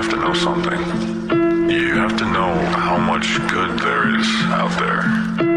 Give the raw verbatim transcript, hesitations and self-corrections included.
have to know something. You have to know how much good there is out there.